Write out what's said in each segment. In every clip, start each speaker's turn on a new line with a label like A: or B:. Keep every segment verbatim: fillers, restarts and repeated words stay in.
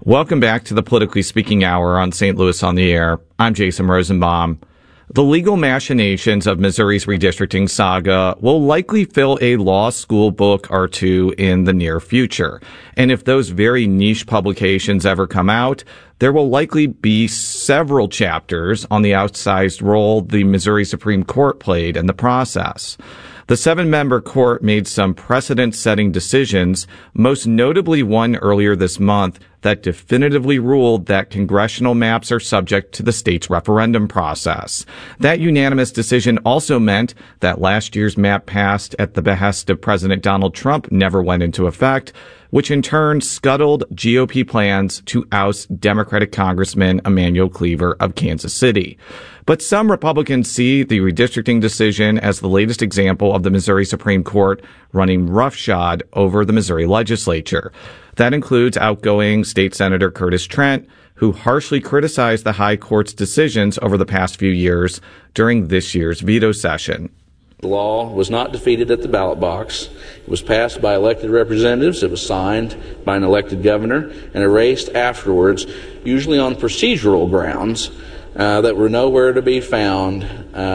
A: Welcome back to the Politically Speaking Hour on Saint Louis on the Air. I'm Jason Rosenbaum. The legal machinations of Missouri's redistricting saga will likely fill a law school book or two in the near future. And if those very niche publications ever come out, there will likely be several chapters on the outsized role the Missouri Supreme Court played in the process. The seven-member court made some precedent-setting decisions, most notably one earlier this month that definitively ruled that congressional maps are subject to the state's referendum process. That unanimous decision also meant that last year's map passed at the behest of President Donald Trump never went into effect, which in turn scuttled G O P plans to oust Democratic Congressman Emanuel Cleaver of Kansas City. But some Republicans see the redistricting decision as the latest example of the Missouri Supreme Court running roughshod over the Missouri legislature. That includes outgoing State Senator Curtis Trent, who harshly criticized the High Court's decisions over the past few years during this year's veto session.
B: The law was not defeated at the ballot box. It was passed by elected representatives. It was signed by an elected governor and erased afterwards, usually on procedural grounds uh, that were nowhere to be found,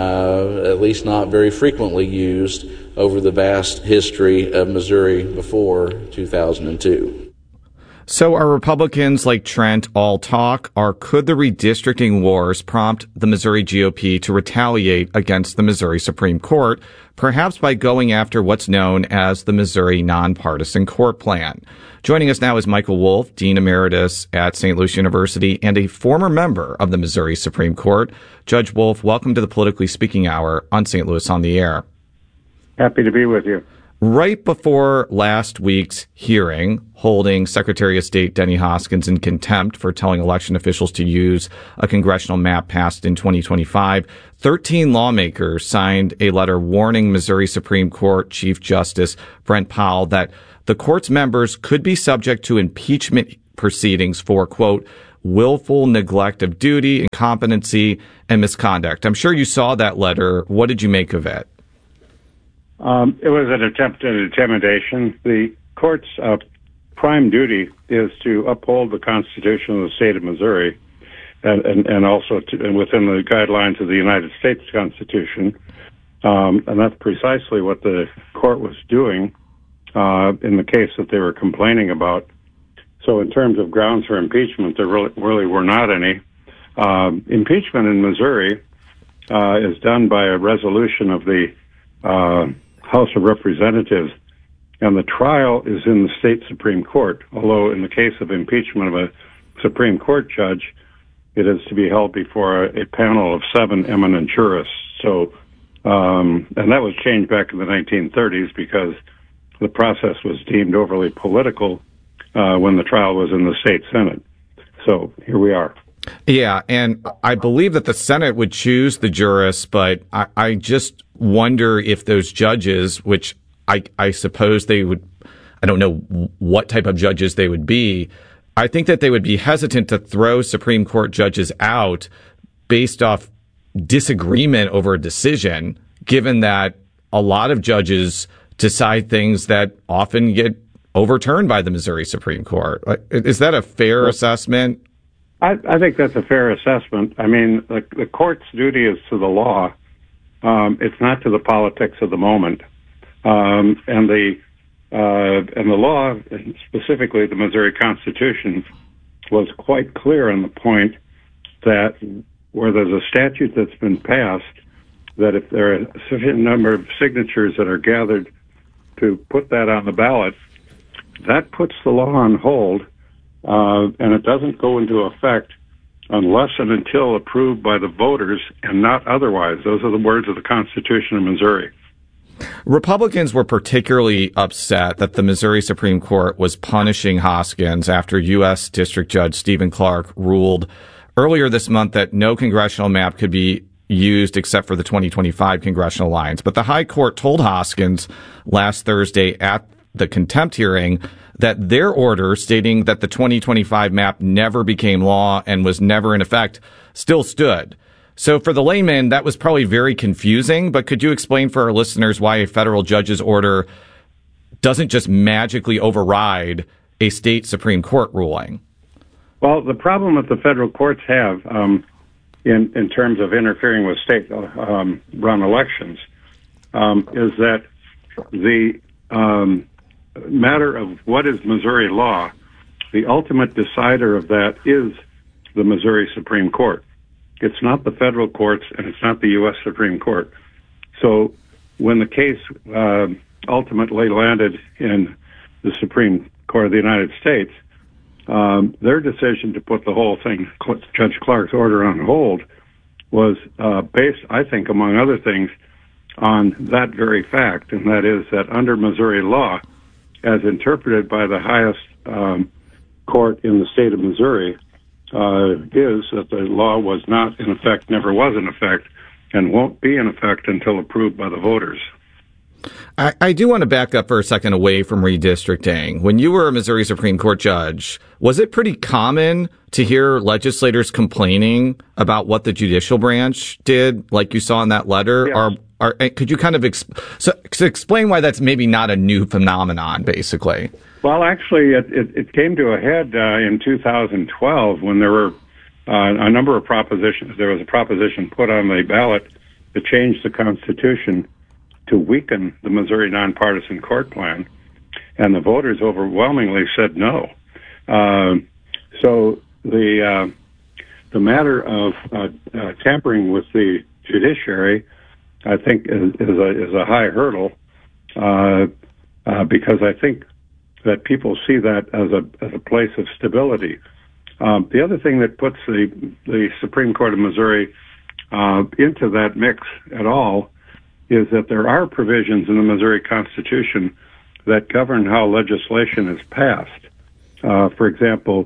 B: uh, at least not very frequently used over the vast history of Missouri before two thousand two.
A: So are Republicans like Trent all talk, or could the redistricting wars prompt the Missouri G O P to retaliate against the Missouri Supreme Court, perhaps by going after what's known as the Missouri Nonpartisan Court Plan? Joining us now is Michael Wolff, Dean Emeritus at Saint Louis University and a former member of the Missouri Supreme Court. Judge Wolff, welcome to the Politically Speaking Hour on Saint Louis on the Air.
C: Happy to be with you.
A: Right before last week's hearing, holding Secretary of State Denny Hoskins in contempt for telling election officials to use a congressional map passed in twenty twenty-five, thirteen lawmakers signed a letter warning Missouri Supreme Court Chief Justice Brent Powell that the court's members could be subject to impeachment proceedings for, quote, willful neglect of duty, incompetency, and misconduct. I'm sure you saw that letter. What did you make of it?
C: Um, it was an attempt at intimidation. The court's uh, prime duty is to uphold the Constitution of the state of Missouri and, and, and also to, and within the guidelines of the United States Constitution. Um, and that's precisely what the court was doing uh, in the case that they were complaining about. So in terms of grounds for impeachment, there really, really were not any. Um, impeachment in Missouri uh, is done by a resolution of the uh, House of Representatives, and the trial is in the state Supreme Court, although in the case of impeachment of a Supreme Court judge, it is to be held before a, a panel of seven eminent jurists. So, um, and that was changed back in the nineteen thirties because the process was deemed overly political uh, when the trial was in the state Senate. So here we are.
A: Yeah, and I believe that the Senate would choose the jurists, but I, I just wonder if those judges, which I, I suppose they would, I don't know what type of judges they would be, I think that they would be hesitant to throw Supreme Court judges out based off disagreement over a decision, given that a lot of judges decide things that often get overturned by the Missouri Supreme Court. Is that a fair well, assessment?
C: I, I think that's a fair assessment. I mean, the, the court's duty is to the law. Um, it's not to the politics of the moment. Um, and the uh, and the law, specifically the Missouri Constitution, was quite clear on the point that where there's a statute that's been passed, that if there are a sufficient number of signatures that are gathered to put that on the ballot, that puts the law on hold. Uh, and it doesn't go into effect unless and until approved by the voters and not otherwise. Those are the words of the Constitution of Missouri.
A: Republicans were particularly upset that the Missouri Supreme Court was punishing Hoskins after U S District Judge Stephen Clark ruled earlier this month that no congressional map could be used except for the twenty twenty-five congressional lines. But the High Court told Hoskins last Thursday at the contempt hearing that their order stating that the twenty twenty-five map never became law and was never in effect still stood. So for the layman, that was probably very confusing, but could you explain for our listeners why a federal judge's order doesn't just magically override a state Supreme Court ruling?
C: Well, the problem that the federal courts have um, in, in terms of interfering with state-run um, elections um, is that the um, matter of what is Missouri law, the ultimate decider of that is the Missouri Supreme Court. It's not the federal courts, and it's not the U S Supreme Court. So when the case uh, ultimately landed in the Supreme Court of the United States, um, their decision to put the whole thing, Judge Clark's order, on hold was uh, based, I think, among other things, on that very fact, and that is that under Missouri law, as interpreted by the highest um, court in the state of Missouri, uh, is that the law was not in effect, never was in effect, and won't be in effect until approved by the voters.
A: I, I do want to back up for a second away from redistricting. When you were a Missouri Supreme Court judge, was it pretty common to hear legislators complaining about what the judicial branch did, like you saw in that letter?
C: Yes.
A: Or, or could you kind of exp- so, so explain why that's maybe not a new phenomenon, basically?
C: Well, actually, it, it, it came to a head uh, in two thousand twelve when there were uh, a number of propositions. There was a proposition put on the ballot to change the Constitution to weaken the Missouri Nonpartisan Court Plan, and the voters overwhelmingly said no. Uh, so the uh, the matter of uh, uh, tampering with the judiciary, I think, is, is a is a high hurdle uh, uh, because I think that people see that as a as a place of stability. Um, the other thing that puts the the Supreme Court of Missouri uh, into that mix at all is that there are provisions in the Missouri Constitution that govern how legislation is passed. Uh, for example,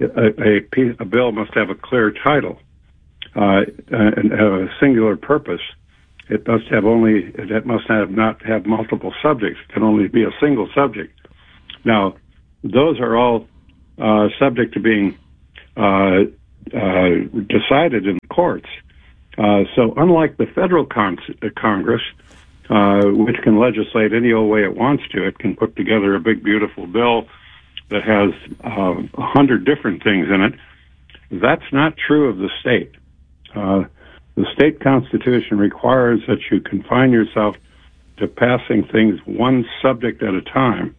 C: a, a, piece, a bill must have a clear title uh, and have a singular purpose. It must have only. It must have not have multiple subjects. It can only be a single subject. Now, those are all uh, subject to being uh, uh, decided in the courts. Uh, so unlike the federal con- Congress, uh, which can legislate any old way it wants to, it can put together a big, beautiful bill that has uh, a hundred different things in it. That's not true of the state. Uh, the state constitution requires that you confine yourself to passing things one subject at a time.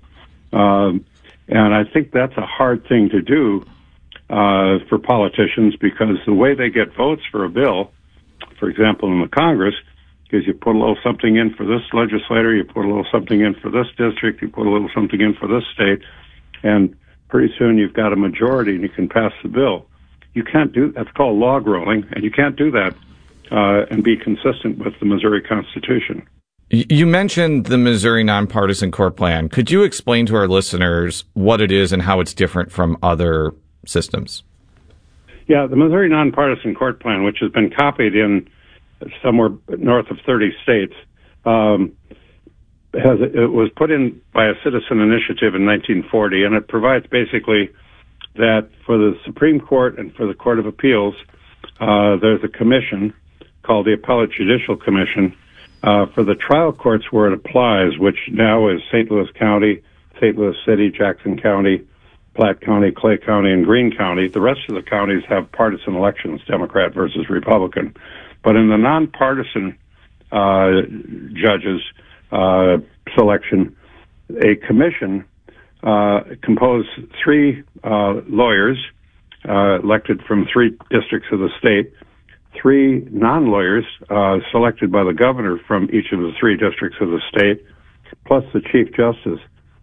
C: Um, and I think that's a hard thing to do uh, for politicians because the way they get votes for a bill, for example, in the Congress, is you put a little something in for this legislator, you put a little something in for this district, you put a little something in for this state, and pretty soon you've got a majority and you can pass the bill. You can't do that's called log rolling, and you can't do that uh, and be consistent with the Missouri Constitution.
A: You mentioned the Missouri Nonpartisan Court Plan. Could you explain to our listeners what it is and how it's different from other systems?
C: Yeah, the Missouri Nonpartisan Court Plan, which has been copied in somewhere north of thirty states, um, has it was put in by a citizen initiative in nineteen forty, and it provides basically that for the Supreme Court and for the Court of Appeals, uh, there's a commission called the Appellate Judicial Commission. Uh, for the trial courts where it applies, which now is Saint Louis County, Saint Louis City, Jackson County, Platte County, Clay County, and Greene County. The rest of the counties have partisan elections, Democrat versus Republican. But in the nonpartisan uh, judges uh, selection, a commission uh, composed three uh, lawyers uh, elected from three districts of the state, three non-lawyers uh, selected by the governor from each of the three districts of the state, plus the Chief Justice,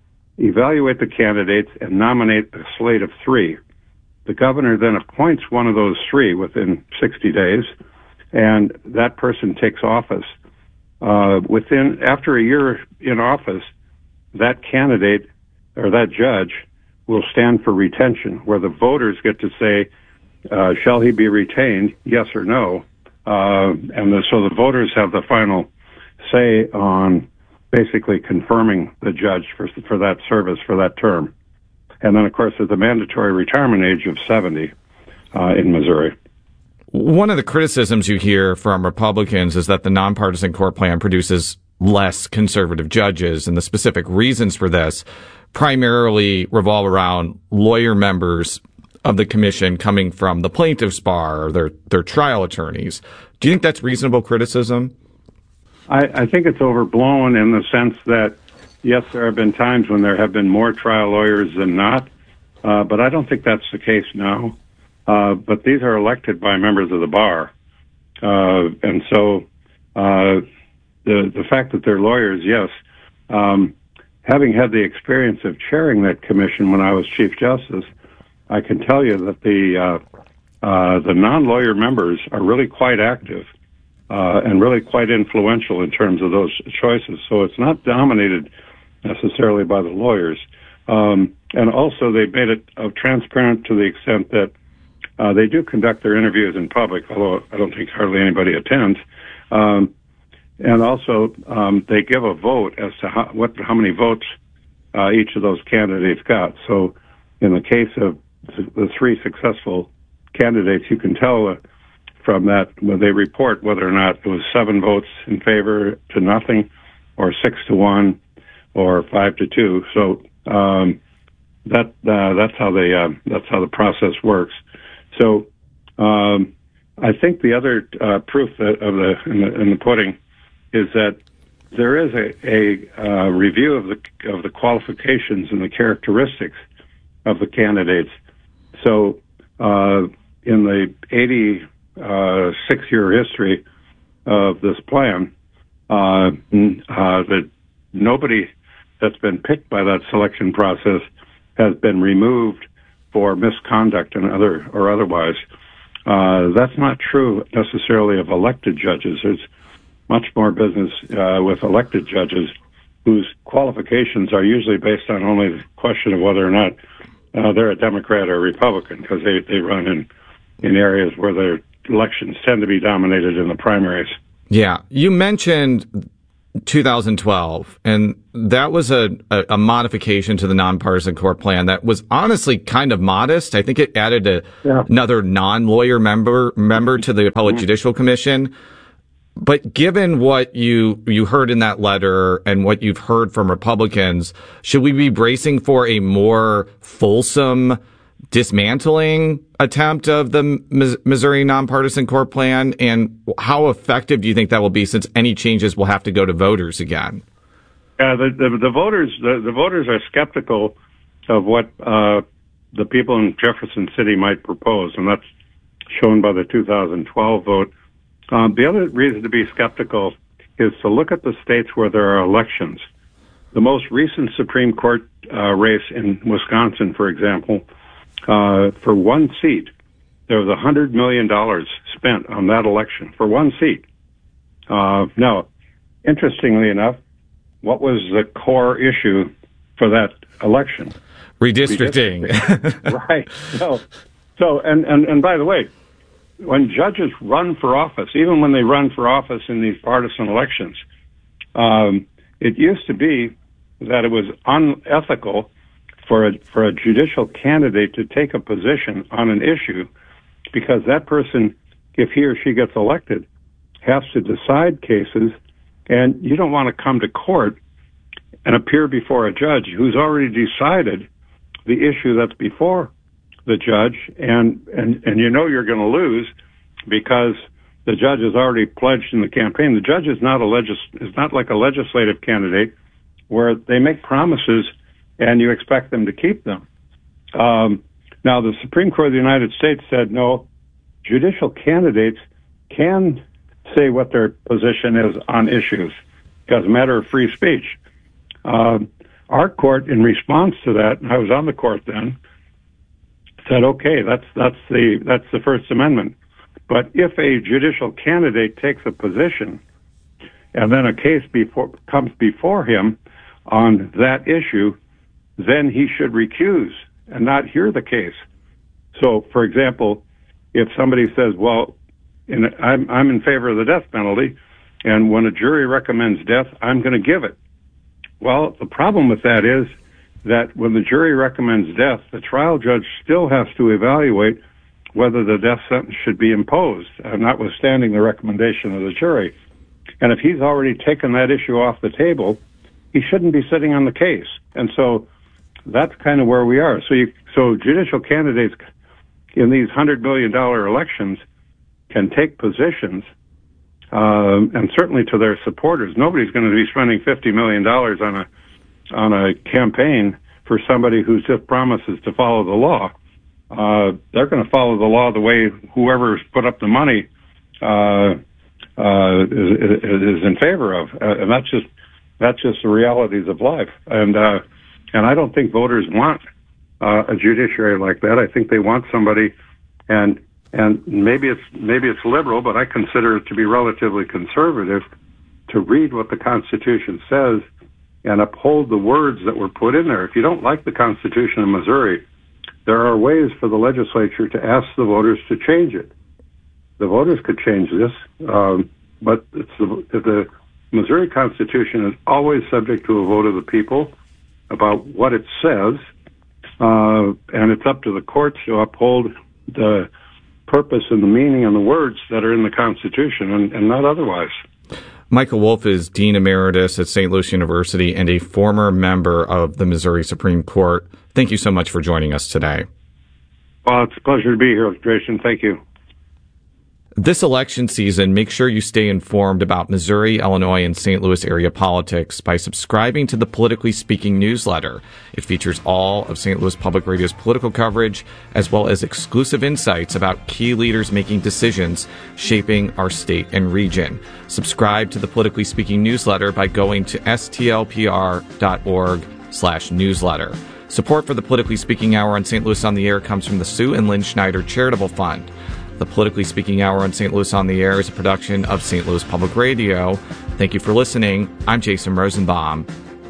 C: evaluate the candidates and nominate a slate of three. The governor then appoints one of those three within sixty days, and that person takes office. Uh, within after a year in office, that candidate or that judge will stand for retention, where the voters get to say, Uh, shall he be retained, yes or no? Uh, and the, so the voters have the final say on basically confirming the judge for, for that service, for that term. And then, of course, there's the mandatory retirement age of seventy uh, in Missouri.
A: One of the criticisms you hear from Republicans is that the nonpartisan court plan produces less conservative judges, and the specific reasons for this primarily revolve around lawyer members of the commission coming from the plaintiff's bar or their, their trial attorneys. Do you think that's reasonable criticism?
C: I, I think it's overblown in the sense that, yes, there have been times when there have been more trial lawyers than not, uh, but I don't think that's the case now. Uh, but these are elected by members of the bar. Uh, and so uh, the the fact that they're lawyers, yes. Um, having had the experience of chairing that commission when I was Chief Justice, I can tell you that the uh, uh, the non-lawyer members are really quite active uh, and really quite influential in terms of those choices. So it's not dominated necessarily by the lawyers. Um, and also they made it uh, transparent to the extent that uh, they do conduct their interviews in public, although I don't think hardly anybody attends. Um, and also um, they give a vote as to how, what, how many votes uh, each of those candidates got. So in the case of the three successful candidates, you can tell uh, from that when they report whether or not it was seven votes in favor to nothing, or six to one, or five to two. So um, that uh, that's how they uh, that's how the process works. So um, I think the other uh, proof that of the in, the in the pudding is that there is a, a uh, review of the of the qualifications and the characteristics of the candidates. So uh, in the eighty-six year history of this plan, uh, uh, that nobody that's been picked by that selection process has been removed for misconduct and other or otherwise. Uh, that's not true necessarily of elected judges. There's much more business uh, with elected judges whose qualifications are usually based on only the question of whether or not uh, they're a Democrat or a Republican, because they, they run in, in areas where their elections tend to be dominated in the primaries.
A: Yeah. You mentioned two thousand twelve, and that was a, a, a modification to the nonpartisan court plan that was honestly kind of modest. I think it added a, yeah. another non-lawyer member member to the Appellate mm-hmm. Judicial Commission. But given what you you heard in that letter and what you've heard from Republicans, should we be bracing for a more fulsome dismantling attempt of the Missouri nonpartisan court plan? And how effective do you think that will be, since any changes will have to go to voters again?
C: Yeah, the the, the voters the, the voters are skeptical of what uh, the people in Jefferson City might propose, and that's shown by the two thousand twelve vote. Um, the other reason to be skeptical is to look at the states where there are elections. The most recent Supreme Court uh, race in Wisconsin, for example, uh, for one seat, there was one hundred million dollars spent on that election for one seat. Uh, now, interestingly enough, what was the core issue for that election?
A: Redistricting.
C: Redistricting. Right. So, so and, and, and by the way, when judges run for office, even when they run for office in these partisan elections, um, it used to be that it was unethical for a, for a judicial candidate to take a position on an issue, because that person, if he or she gets elected, has to decide cases, and you don't want to come to court and appear before a judge who's already decided the issue that's before the judge, and, and, and you know you're going to lose because the judge has already pledged in the campaign. The judge is not a legis is not like a legislative candidate where they make promises and you expect them to keep them. Um, now, the Supreme Court of the United States said no, judicial candidates can say what their position is on issues as a matter of free speech. Um, our court, in response to that, and I was on the court then, said, okay, that's that's the that's the First Amendment. But if a judicial candidate takes a position and then a case before comes before him on that issue, then he should recuse and not hear the case. So, for example, if somebody says, well, in, I'm, I'm in favor of the death penalty, and when a jury recommends death, I'm going to give it. Well, the problem with that is that when the jury recommends death, the trial judge still has to evaluate whether the death sentence should be imposed, uh, notwithstanding the recommendation of the jury. And if he's already taken that issue off the table, he shouldn't be sitting on the case. And so that's kind of where we are. So you, so judicial candidates in these one hundred million dollars elections can take positions, uh, and certainly to their supporters. Nobody's going to be spending fifty million dollars on a on a campaign for somebody who just promises to follow the law. Uh, they're going to follow the law the way whoever's put up the money uh, uh, is, is in favor of, uh, and that's just that's just the realities of life. And uh, and I don't think voters want uh, a judiciary like that. I think they want somebody, and and maybe it's maybe it's liberal, but I consider it to be relatively conservative, to read what the Constitution says and uphold the words that were put in there. If you don't like the Constitution of Missouri, there are ways for the legislature to ask the voters to change it. The voters could change this, um, but it's the, the Missouri Constitution is always subject to a vote of the people about what it says, uh, and it's up to the courts to uphold the purpose and the meaning and the words that are in the Constitution, and, and not otherwise.
A: Michael Wolff is Dean Emeritus at Saint Louis University and a former member of the Missouri Supreme Court. Thank you so much for joining us today.
C: Well, it's a pleasure to be here, Jason. Thank you.
A: This election season, make sure you stay informed about Missouri, Illinois, and Saint Louis area politics by subscribing to the Politically Speaking newsletter. It features all of Saint Louis Public Radio's political coverage, as well as exclusive insights about key leaders making decisions shaping our state and region. Subscribe to the Politically Speaking newsletter by going to stlpr.org slash newsletter. Support for the Politically Speaking Hour on Saint Louis on the Air comes from the Sue and Lynn Schneider Charitable Fund. The Politically Speaking Hour on Saint Louis on the Air is a production of Saint Louis Public Radio. Thank you for listening. I'm Jason Rosenbaum.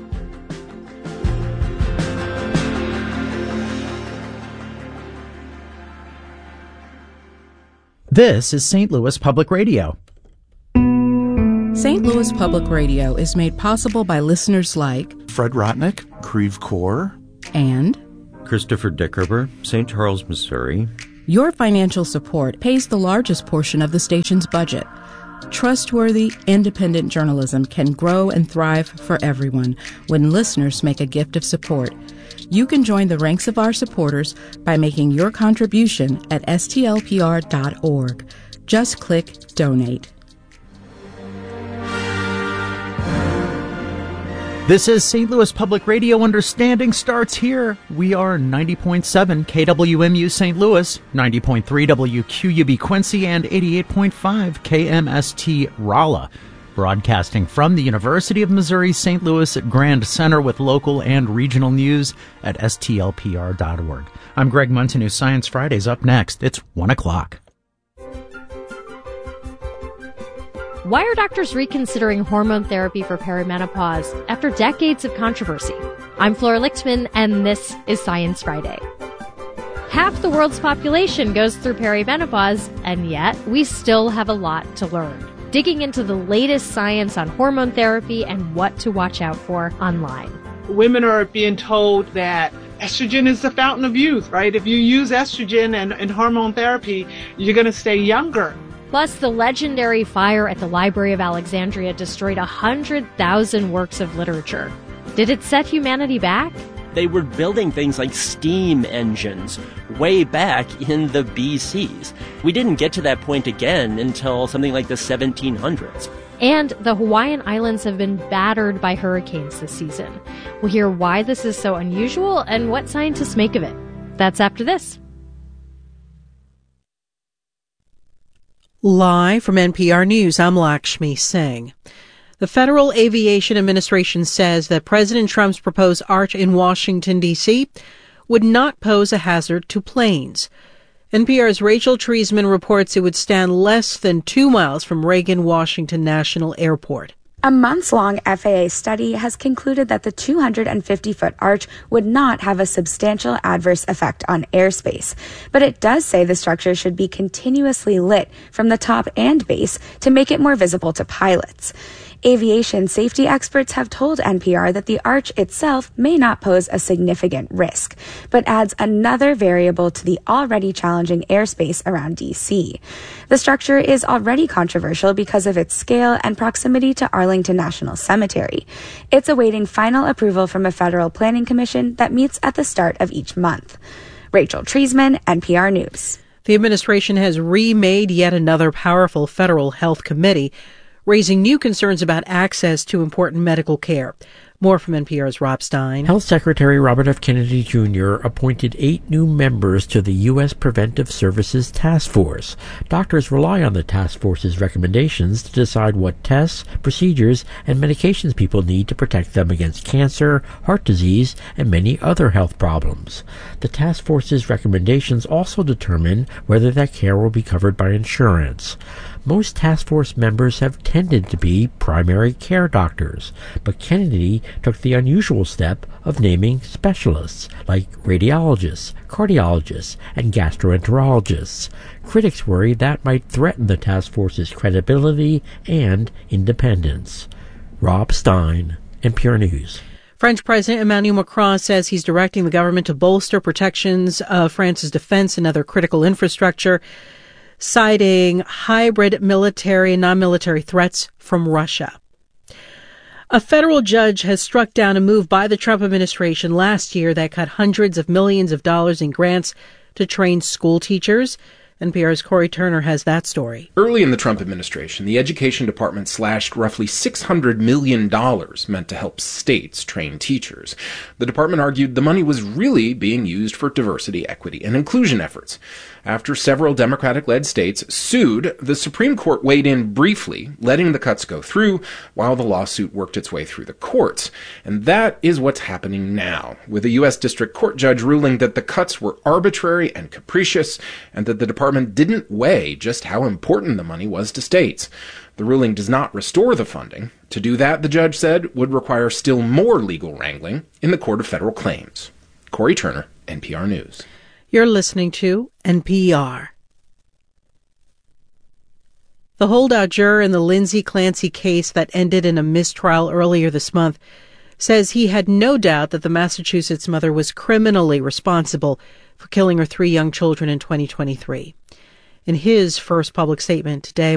D: This is Saint Louis Public Radio.
E: Saint Louis Public Radio is made possible by listeners like
F: Fred Rotnick, Creve Coeur,
E: and
G: Christopher Dickerber, Saint Charles, Missouri.
E: Your financial support pays the largest portion of the station's budget. Trustworthy, independent journalism can grow and thrive for everyone when listeners make a gift of support. You can join the ranks of our supporters by making your contribution at S T L P R dot org. Just click Donate.
D: This is Saint Louis Public Radio. Understanding starts here. We are ninety point seven K W M U Saint Louis, ninety point three W Q U B Quincy, and eighty-eight point five K M S T Rolla. Broadcasting from the University of Missouri Saint Louis at Grand Center with local and regional news at S T L P R dot org. I'm Greg Montanew. Science Friday's up next. It's one o'clock.
H: Why are doctors reconsidering hormone therapy for perimenopause after decades of controversy? I'm Flora Lichtman, and this is Science Friday. Half the world's population goes through perimenopause, and yet we still have a lot to learn. Digging into the latest science on hormone therapy and what to watch out for online.
I: Women are being told that estrogen is the fountain of youth, right? If you use estrogen and, and hormone therapy, you're going to stay younger.
H: Plus, the legendary fire at the Library of Alexandria destroyed one hundred thousand works of literature. Did it set humanity back?
J: They were building things like steam engines way back in the B Cs. We didn't get to that point again until something like the seventeen hundreds.
H: And the Hawaiian Islands have been battered by hurricanes this season. We'll hear why this is so unusual and what scientists make of it. That's after this.
K: Live from N P R News, I'm Lakshmi Singh. The Federal Aviation Administration says that President Trump's proposed arch in Washington, D C would not pose a hazard to planes. N P R's Rachel Treisman reports it would stand less than two miles from Reagan-Washington National Airport.
L: A months-long F A A study has concluded that the two hundred fifty foot arch would not have a substantial adverse effect on airspace. But it does say the structure should be continuously lit from the top and base to make it more visible to pilots. Aviation safety experts have told N P R that the arch itself may not pose a significant risk, but adds another variable to the already challenging airspace around D C. The structure is already controversial because of its scale and proximity to Arlington National Cemetery. It's awaiting final approval from a federal planning commission that meets at the start of each month. Rachel Treisman, N P R News.
K: The administration has remade yet another powerful federal health committee, raising new concerns about access to important medical care. More from N P R's Rob Stein.
M: Health Secretary Robert F. Kennedy Junior appointed eight new members to the U S Preventive Services Task Force. Doctors rely on the task force's recommendations to decide what tests, procedures, and medications people need to protect them against cancer, heart disease, and many other health problems. The task force's recommendations also determine whether that care will be covered by insurance. Most task force members have tended to be primary care doctors, but Kennedy took the unusual step of naming specialists like radiologists, cardiologists, and gastroenterologists. Critics worry that might threaten the task force's credibility and independence. Rob Stein, N P R News.
K: French President Emmanuel Macron says he's directing the government to bolster protections of France's defense and other critical infrastructure, citing hybrid military and non-military threats from Russia. A federal judge has struck down a move by the Trump administration last year that cut hundreds of millions of dollars in grants to train school teachers. N P R's Corey Turner has that story.
N: Early in the Trump administration, the Education Department slashed roughly six hundred million dollars meant to help states train teachers. The department argued the money was really being used for diversity, equity, and inclusion efforts. After several Democratic-led states sued, the Supreme Court weighed in briefly, letting the cuts go through while the lawsuit worked its way through the courts. And that is what's happening now, with a U S District Court judge ruling that the cuts were arbitrary and capricious, and that the department didn't weigh just how important the money was to states. The ruling does not restore the funding. To do that, the judge said, would require still more legal wrangling in the Court of Federal Claims. Corey Turner, N P R News.
K: You're listening to N P R. The holdout juror in the Lindsay Clancy case that ended in a mistrial earlier this month says he had no doubt that the Massachusetts mother was criminally responsible for killing her three young children in twenty twenty-three. In his first public statement today,